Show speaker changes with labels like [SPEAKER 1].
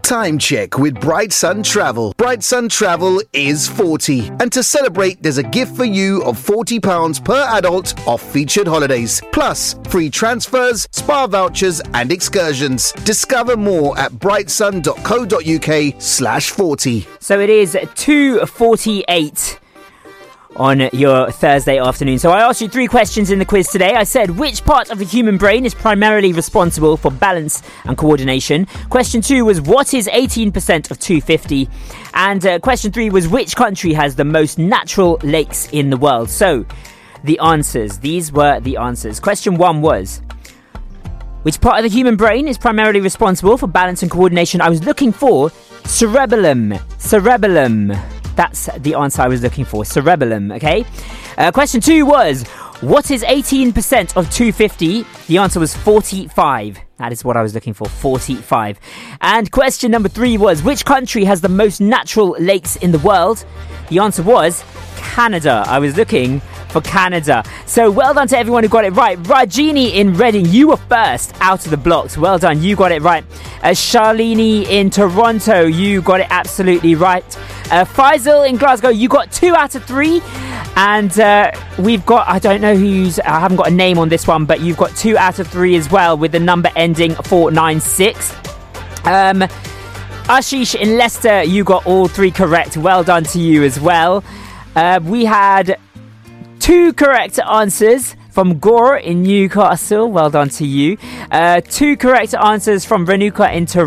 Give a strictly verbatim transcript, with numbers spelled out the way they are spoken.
[SPEAKER 1] Time check with Bright Sun Travel. Bright Sun Travel is forty. And to celebrate, there's a gift for you of forty pounds per adult off featured holidays. Plus, free transfers, spa vouchers and excursions. Discover more at brightsun.co.uk slash 40.
[SPEAKER 2] So it is two forty-eight on your Thursday afternoon. So I asked you three questions in the quiz today. I said, which part of the human brain is primarily responsible for balance and coordination? Question two was, what is eighteen percent of two hundred fifty? And uh, question three was, which country has the most natural lakes in the world? So the answers, these were the answers. Question one was, which part of the human brain is primarily responsible for balance and coordination? I was looking for cerebellum. Cerebellum. That's the answer I was looking for. Cerebellum, okay? Uh, question two was, what is eighteen percent of two hundred fifty? The answer was forty-five. That is what I was looking for, forty-five. And question number three was, which country has the most natural lakes in the world? The answer was Canada. I was looking for Canada. So well done to everyone who got it right. Rajini in Reading, you were first out of the blocks. Well done, you got it right. Uh, Charlene in Toronto, you got it absolutely right. Uh, Faisal in Glasgow, you got two out of three. And uh, we've got, I don't know who's, I haven't got a name on this one, but you've got two out of three as well with the number ending four nine six. Um, Ashish in Leicester, you got all three correct. Well done to you as well. Uh, we had two correct answers from Gore in Newcastle. Well done to you. Uh, two correct answers from Renuka in Toronto.